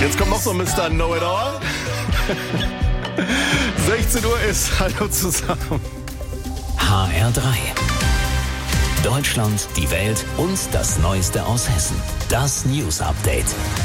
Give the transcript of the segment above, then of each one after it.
Jetzt kommt noch so Mr. Know-It-All. 16 Uhr ist. Hallo zusammen. HR3. Deutschland, die Welt und das Neueste aus Hessen. Das News Update.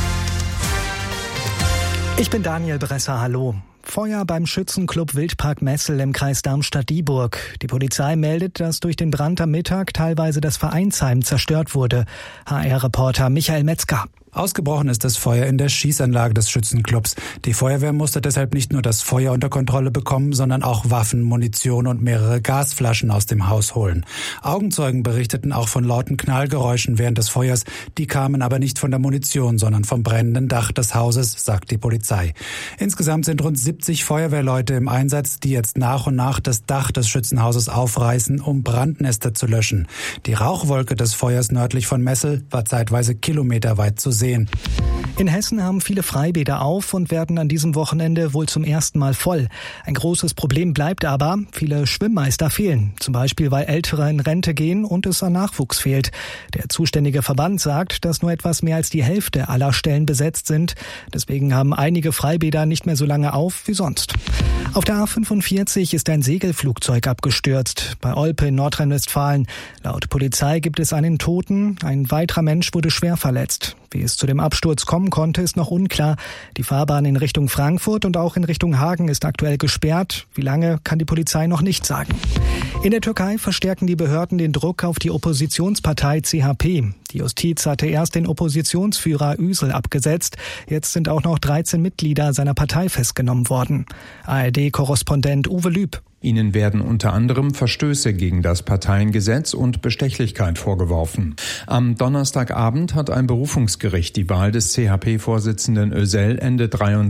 Ich bin Daniel Bresser, hallo. Feuer beim Schützenclub Wildpark Messel im Kreis Darmstadt-Dieburg. Die Polizei meldet, dass durch den Brand am Mittag teilweise das Vereinsheim zerstört wurde. HR-Reporter Michael Metzger. Ausgebrochen ist das Feuer in der Schießanlage des Schützenclubs. Die Feuerwehr musste deshalb nicht nur das Feuer unter Kontrolle bekommen, sondern auch Waffen, Munition und mehrere Gasflaschen aus dem Haus holen. Augenzeugen berichteten auch von lauten Knallgeräuschen während des Feuers. Die kamen aber nicht von der Munition, sondern vom brennenden Dach des Hauses, sagt die Polizei. Insgesamt sind rund 70 Feuerwehrleute im Einsatz, die jetzt nach und nach das Dach des Schützenhauses aufreißen, um Brandnester zu löschen. Die Rauchwolke des Feuers nördlich von Messel war zeitweise kilometerweit zu sehen. In Hessen haben viele Freibäder auf und werden an diesem Wochenende wohl zum ersten Mal voll. Ein großes Problem bleibt aber, viele Schwimmmeister fehlen. Zum Beispiel, weil Ältere in Rente gehen und es an Nachwuchs fehlt. Der zuständige Verband sagt, dass nur etwas mehr als die Hälfte aller Stellen besetzt sind. Deswegen haben einige Freibäder nicht mehr so lange auf wie sonst. Auf der A45 ist ein Segelflugzeug abgestürzt, bei Olpe in Nordrhein-Westfalen. Laut Polizei gibt es einen Toten, ein weiterer Mensch wurde schwer verletzt. Wie es zu dem Absturz kommen konnte, ist noch unklar. Die Fahrbahn in Richtung Frankfurt und auch in Richtung Hagen ist aktuell gesperrt. Wie lange, kann die Polizei noch nicht sagen. In der Türkei verstärken die Behörden den Druck auf die Oppositionspartei CHP. Die Justiz hatte erst den Oppositionsführer Üsel abgesetzt. Jetzt sind auch noch 13 Mitglieder seiner Partei festgenommen worden. ARD-Korrespondent Uwe Lüb. Ihnen werden unter anderem Verstöße gegen das Parteiengesetz und Bestechlichkeit vorgeworfen. Am Donnerstagabend hat ein Berufungsgericht die Wahl des CHP-Vorsitzenden Özel Ende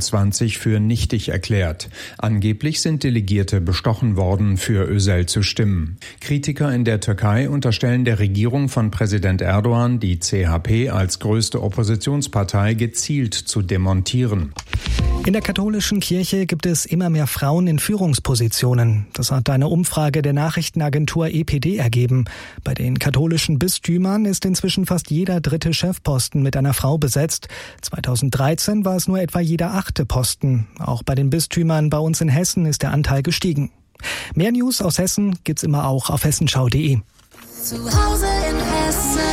23 für nichtig erklärt. Angeblich sind Delegierte bestochen worden, für Özel zu stimmen. Kritiker in der Türkei unterstellen der Regierung von Präsident Erdogan, die CHP als größte Oppositionspartei gezielt zu demontieren. In der katholischen Kirche gibt es immer mehr Frauen in Führungspositionen. Das hat eine Umfrage der Nachrichtenagentur EPD ergeben. Bei den katholischen Bistümern ist inzwischen fast jeder dritte Chefposten mit einer Frau besetzt. 2013 war es nur etwa jeder 8. Posten. Auch bei den Bistümern bei uns in Hessen ist der Anteil gestiegen. Mehr News aus Hessen gibt's immer auch auf hessenschau.de. Zu Hause in Hessen.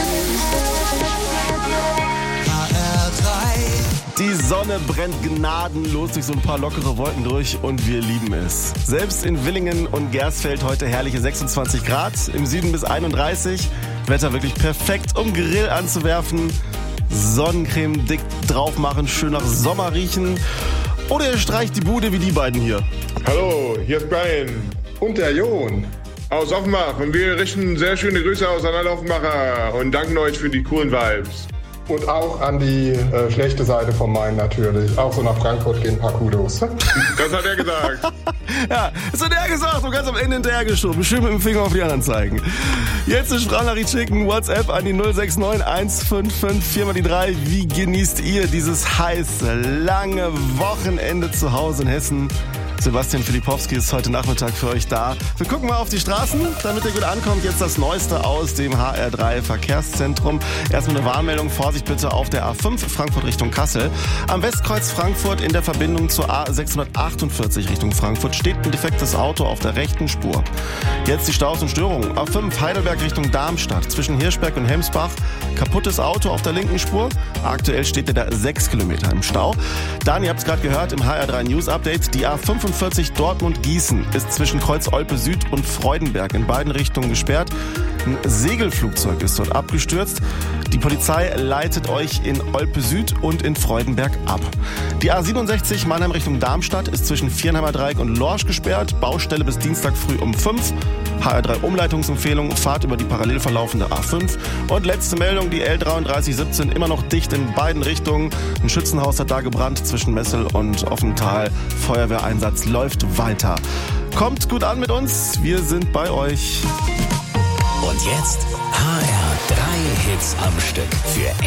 Die Sonne brennt gnadenlos durch so ein paar lockere Wolken durch und wir lieben es. Selbst in Villingen und Gersfeld heute herrliche 26 Grad, im Süden bis 31. Wetter wirklich perfekt, um Grill anzuwerfen. Sonnencreme dick drauf machen, schön nach Sommer riechen. Oder ihr streicht die Bude wie die beiden hier. Hallo, hier ist Brian und der Jon aus Offenbach. Und wir richten sehr schöne Grüße aus an alle Offenbacher und danken euch für die coolen Vibes. Und auch an die schlechte Seite vom Main natürlich. Auch so nach Frankfurt gehen ein paar Kudos. Das hat er gesagt. Ja, das hat er gesagt und ganz am Ende hinterhergeschoben. Schön mit dem Finger auf die anderen zeigen. Jetzt eine Sprachnachricht schicken, WhatsApp an die 069 155 4 die 3. Wie genießt ihr dieses heiße, lange Wochenende zu Hause in Hessen? Sebastian Filipowski ist heute Nachmittag für euch da. Wir gucken mal auf die Straßen, damit ihr gut ankommt. Jetzt das Neueste aus dem HR3 Verkehrszentrum. Erstmal eine Warnmeldung, Vorsicht bitte auf der A5 Frankfurt Richtung Kassel. Am Westkreuz Frankfurt in der Verbindung zur A648 Richtung Frankfurt steht ein defektes Auto auf der rechten Spur. Jetzt die Staus und Störungen. A5 Heidelberg Richtung Darmstadt zwischen Hirschberg und Hemsbach. Kaputtes Auto auf der linken Spur. Aktuell steht ihr da 6 Kilometer im Stau. Dann, ihr habt es gerade gehört, im HR3 News Update, die A45 Dortmund-Gießen ist zwischen Kreuz-Olpe Süd und Freudenberg in beiden Richtungen gesperrt. Ein Segelflugzeug ist dort abgestürzt. Die Polizei leitet euch in Olpe Süd und in Freudenberg ab. Die A67 Mannheim Richtung Darmstadt ist zwischen Viernheimer Dreieck und Lorsch gesperrt. Baustelle bis Dienstag früh um 5. HR3 Umleitungsempfehlung, Fahrt über die parallel verlaufende A5. Und letzte Meldung, die L3317 immer noch dicht in beiden Richtungen. Ein Schützenhaus hat da gebrannt zwischen Messel und Offental. Feuerwehreinsatz läuft weiter. Kommt gut an mit uns, wir sind bei euch. Und jetzt HR3 Hits am Stück für